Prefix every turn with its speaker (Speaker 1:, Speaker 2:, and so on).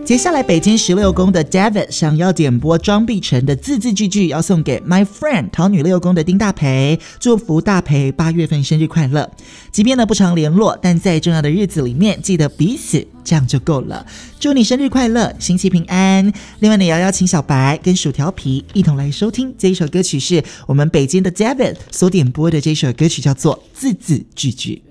Speaker 1: 接下来北京16宫的 David 想要点播庄碧晨的字字句句，要送给 My Friend 桃女6宫的丁大培，祝福大培8月份生日快乐。即便呢不常联络，但在重要的日子里面记得彼此，这样就够了。祝你生日快乐，心情平安。另外呢，也要邀请小白跟薯条皮一同来收听这一首歌曲，是我们北京的 David 所点播的这首歌曲，叫做字字句句。